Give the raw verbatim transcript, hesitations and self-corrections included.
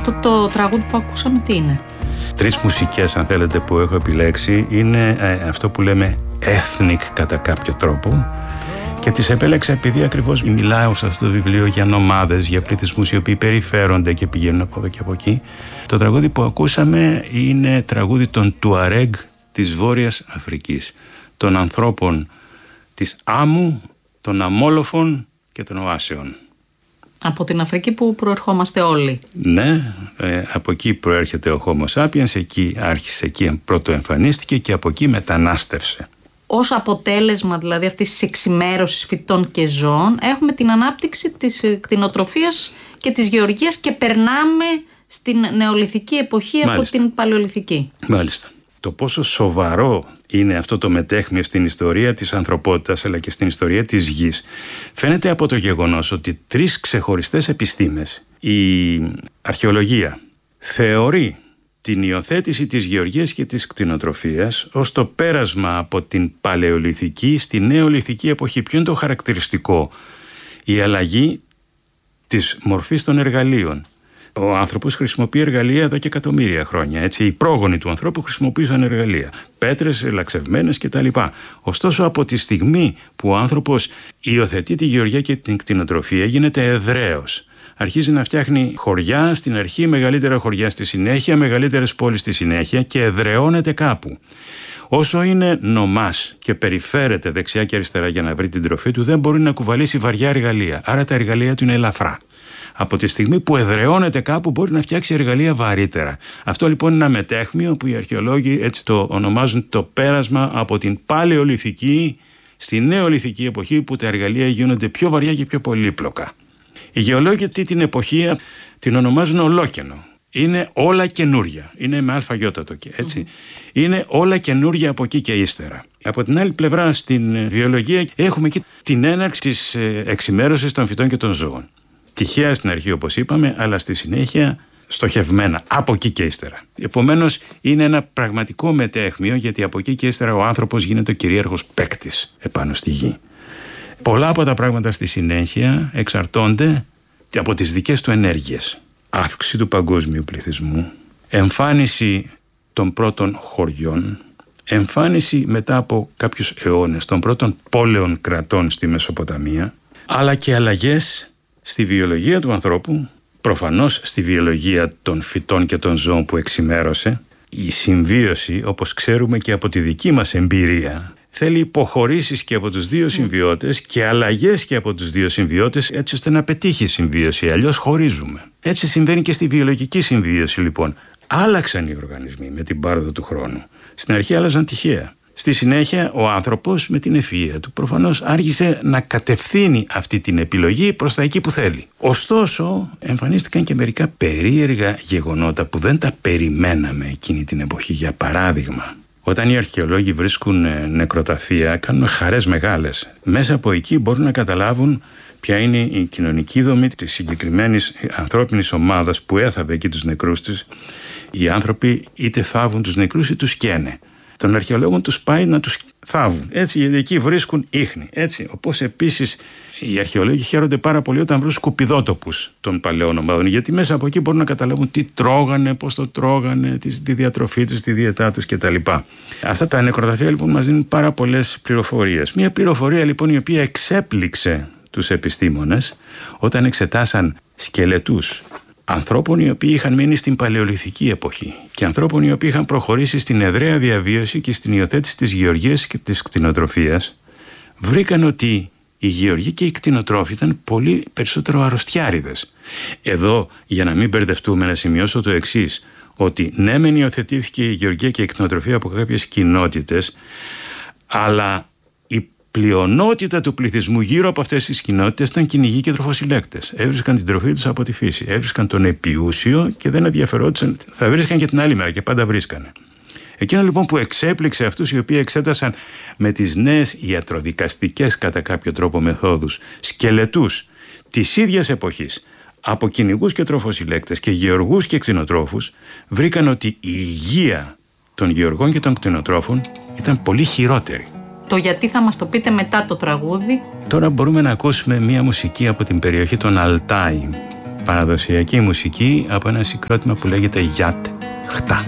Αυτό το τραγούδι που ακούσαμε τι είναι? Τρεις μουσικές, αν θέλετε, που έχω επιλέξει. Είναι ε, αυτό που λέμε ethnic κατά κάποιο τρόπο, και τις επέλεξα επειδή ακριβώς μιλάω σε αυτό το βιβλίο για νομάδες, για πληθυσμούς οι οποίοι περιφέρονται και πηγαίνουν από εδώ και από εκεί. Το τραγούδι που ακούσαμε είναι τραγούδι των Τουαρέγ της Βόρειας Αφρικής, των ανθρώπων της Άμμου, των Αμόλοφων και των Οάσεων. Από την Αφρική που προερχόμαστε όλοι. Ναι, ε, από εκεί προέρχεται ο Homo sapiens, εκεί άρχισε, εκεί πρώτο εμφανίστηκε και από εκεί μετανάστευσε. Ως αποτέλεσμα δηλαδή αυτής της εξημέρωσης φυτών και ζώων έχουμε την ανάπτυξη της κτηνοτροφίας και της γεωργίας και περνάμε στην νεολιθική εποχή. Μάλιστα. Από την παλαιολιθική. Μάλιστα. Το πόσο σοβαρό είναι αυτό το μετέχμιο στην ιστορία της ανθρωπότητας αλλά και στην ιστορία της γης φαίνεται από το γεγονός ότι τρεις ξεχωριστές επιστήμες, η αρχαιολογία, θεωρεί την υιοθέτηση της γεωργίας και της κτηνοτροφίας ως το πέρασμα από την παλαιολιθική στη νεολιθική εποχή. Ποιο είναι το χαρακτηριστικό? Η αλλαγή της μορφής των εργαλείων. Ο άνθρωπος χρησιμοποιεί εργαλεία εδώ και εκατομμύρια χρόνια. Έτσι, οι πρόγονοι του ανθρώπου χρησιμοποίησαν εργαλεία. Πέτρες, ελαξευμένες κτλ. Ωστόσο, από τη στιγμή που ο άνθρωπος υιοθετεί τη γεωργία και την κτηνοτροφία, γίνεται εδραίος. Αρχίζει να φτιάχνει χωριά στην αρχή, μεγαλύτερα χωριά στη συνέχεια, μεγαλύτερες πόλεις στη συνέχεια και εδραιώνεται κάπου. Όσο είναι νομάς και περιφέρεται δεξιά και αριστερά για να βρει την τροφή του, δεν μπορεί να κουβαλήσει βαριά εργαλεία. Άρα τα εργαλεία του είναι ελαφρά. Από τη στιγμή που εδραιώνεται κάπου, μπορεί να φτιάξει εργαλεία βαρύτερα. Αυτό λοιπόν είναι ένα μετέχμιο που οι αρχαιολόγοι έτσι το ονομάζουν το πέρασμα από την παλαιολιθική στη νεολιθική εποχή, που τα εργαλεία γίνονται πιο βαριά και πιο πολύπλοκα. Οι γεωλόγοι την εποχή την ονομάζουν ολόκενο. Είναι όλα καινούρια. Είναι με αλφαγιώτα το και έτσι. Mm-hmm. Είναι όλα καινούρια από εκεί και ύστερα. Από την άλλη πλευρά, στην βιολογία έχουμε εκεί την έναρξη της εξημέρωσης των φυτών και των ζώων. Τυχαία στην αρχή, όπως είπαμε, αλλά στη συνέχεια στοχευμένα από εκεί και ύστερα. Επομένως, είναι ένα πραγματικό μετέχμιο, γιατί από εκεί και ύστερα ο άνθρωπος γίνεται ο κυρίαρχος παίκτης επάνω στη γη. Πολλά από τα πράγματα στη συνέχεια εξαρτώνται από τις δικές του ενέργειες. Αύξηση του παγκόσμιου πληθυσμού, εμφάνιση των πρώτων χωριών, εμφάνιση μετά από κάποιους αιώνες των πρώτων πόλεων κρατών στη Μεσοποταμία, αλλά και αλλαγές στη βιολογία του ανθρώπου, προφανώς στη βιολογία των φυτών και των ζώων που εξημέρωσε. Η συμβίωση, όπως ξέρουμε και από τη δική μας εμπειρία, θέλει υποχωρήσεις και από τους δύο συμβιώτες και αλλαγές και από τους δύο συμβιώτες, έτσι ώστε να πετύχει η συμβίωση, αλλιώς χωρίζουμε. Έτσι συμβαίνει και στη βιολογική συμβίωση λοιπόν. Άλλαξαν οι οργανισμοί με την πάροδο του χρόνου. Στην αρχή άλλαζαν τυχαία. Στη συνέχεια ο άνθρωπος με την ευφυΐα του προφανώς άρχισε να κατευθύνει αυτή την επιλογή προς τα εκεί που θέλει. Ωστόσο εμφανίστηκαν και μερικά περίεργα γεγονότα που δεν τα περιμέναμε εκείνη την εποχή. Για παράδειγμα, όταν οι αρχαιολόγοι βρίσκουν νεκροταφεία, κάνουν χαρές μεγάλες. Μέσα από εκεί μπορούν να καταλάβουν ποια είναι η κοινωνική δομή της συγκεκριμένης ανθρώπινης ομάδας που έθαβε εκεί τους νεκρούς της. Οι άνθρωποι είτε θάβουν τους νεκρούς είτε τους καίνε. Των αρχαιολόγων τους πάει να τους θάβουν. Έτσι, γιατί εκεί βρίσκουν ίχνη. Έτσι, όπως επίσης οι αρχαιολόγοι χαίρονται πάρα πολύ όταν βρουν σκουπιδότοπους των παλαιών ομάδων, γιατί μέσα από εκεί μπορούν να καταλάβουν τι τρώγανε, πώς το τρώγανε, τη διατροφή τους, τη διαιτά τους κτλ. Αυτά τα νεκροταφεία λοιπόν μας δίνουν πάρα πολλές πληροφορίες. Μία πληροφορία λοιπόν η οποία εξέπληξε τους επιστήμονες όταν εξετάσαν σκελετούς ανθρώπων οι οποίοι είχαν μείνει στην παλαιολιθική εποχή και ανθρώπων οι οποίοι είχαν προχωρήσει στην εδραία διαβίωση και στην υιοθέτηση της γεωργίας και της κτηνοτροφίας, βρήκαν ότι οι γεωργοί και οι κτηνοτρόφοι ήταν πολύ περισσότερο αρρωστιάριδες. Εδώ, για να μην μπερδευτούμε, να σημειώσω το εξής, ότι ναι μεν υιοθετήθηκε η γεωργία και η κτηνοτροφία από κάποιες κοινότητες, αλλά η πλειονότητα του πληθυσμού γύρω από αυτές τις κοινότητες ήταν κυνηγοί και τροφοσυλλέκτες. Έβρισκαν την τροφή τους από τη φύση. Έβρισκαν τον επιούσιο και δεν ενδιαφερόντουσαν. Θα βρίσκαν και την άλλη μέρα και πάντα βρίσκανε. Εκείνο λοιπόν που εξέπληξε αυτούς οι οποίοι εξέτασαν με τις νέες ιατροδικαστικές κατά κάποιο τρόπο μεθόδους σκελετούς της ίδιας εποχής από κυνηγούς και τροφοσυλλέκτες και γεωργούς και κτηνοτρόφους, βρήκαν ότι η υγεία των γεωργών και των κτηνοτρόφων ήταν πολύ χειρότερη. Το γιατί θα μας το πείτε μετά το τραγούδι. Τώρα μπορούμε να ακούσουμε μία μουσική από την περιοχή των Αλτάι. παραδοσιακή μουσική από ένα συγκρότημα που λέγεται Γιάτ Χτά.